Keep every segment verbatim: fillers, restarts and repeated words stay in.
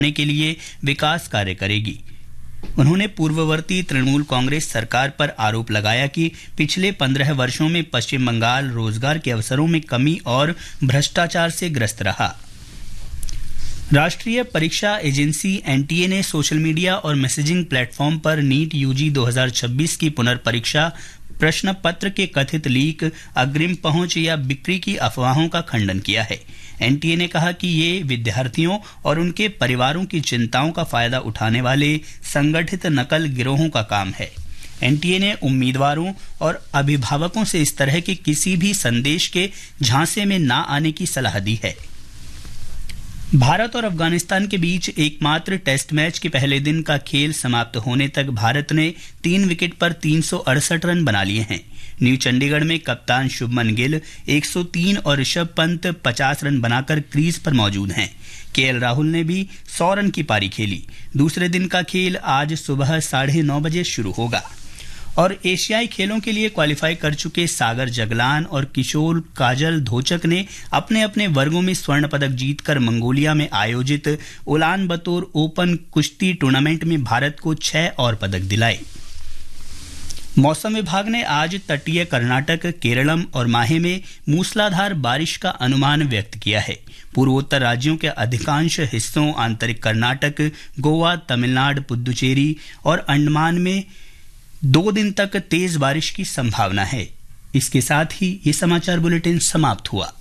के लिए विकास कार्य करेगी। उन्होंने पूर्ववर्ती तृणमूल कांग्रेस सरकार पर आरोप लगाया कि पिछले पंद्रह वर्षों में पश्चिम बंगाल रोजगार के अवसरों में कमी और भ्रष्टाचार से ग्रस्त रहा। राष्ट्रीय परीक्षा एजेंसी एनटीए ने सोशल मीडिया और मैसेजिंग प्लेटफॉर्म पर नीट यूजी दो हज़ार छब्बीस की पुनर्परीक्षा प्रश्न पत्र के कथित लीक, अग्रिम पहुंच या बिक्री की अफवाहों का खंडन किया है। एनटीए ने कहा कि ये विद्यार्थियों और उनके परिवारों की चिंताओं का फायदा उठाने वाले संगठित नकल गिरोहों का काम है। एनटीए ने उम्मीदवारों और अभिभावकों से इस तरह के किसी भी संदेश के झांसे में न आने की सलाह दी है। भारत और अफगानिस्तान के बीच एकमात्र टेस्ट मैच के पहले दिन का खेल समाप्त होने तक भारत ने तीन विकेट पर तीन सौ अड़सठ रन बना लिए हैं। न्यू चंडीगढ़ में कप्तान शुभमन गिल एक सौ तीन और ऋषभ पंत पचास रन बनाकर क्रीज पर मौजूद हैं। केएल राहुल ने भी सौ रन की पारी खेली। दूसरे दिन का खेल आज सुबह साढ़े नौ बजे शुरू होगा। और एशियाई खेलों के लिए क्वालिफाई कर चुके सागर जगलान और किशोर काजल धोचक ने अपने अपने वर्गों में स्वर्ण पदक जीतकर मंगोलिया में आयोजित उलान बतोर ओपन कुश्ती टूर्नामेंट में भारत को छह और पदक दिलाए। मौसम विभाग ने आज तटीय कर्नाटक, केरलम और माहे में मूसलाधार बारिश का अनुमान व्यक्त किया है। पूर्वोत्तर राज्यों के अधिकांश हिस्सों, आंतरिक कर्नाटक, गोवा, तमिलनाडु, पुदुचेरी और अंडमान में दो दिन तक तेज बारिश की संभावना है। इसके साथ ही ये समाचार बुलेटिन समाप्त हुआ।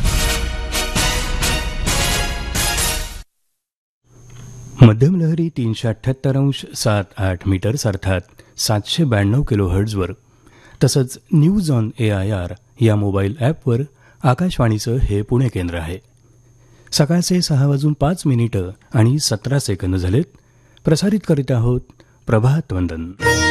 मध्यम लहरी तीनशे अठ्ठ्याहत्तर अंश सात आठ मीटर्स अर्थात सातशे ब्याण्णव किलो हर्ट्झवर तसंच news on A I R या मोबाईल ॲपवर आकाशवाणीचं हे पुणे केंद्र आहे। सकाळचे सहा वाजून पाच मिनिटं आणि सतरा सेकंद झालेत। प्रसारित करीत आहोत प्रभात वंदन।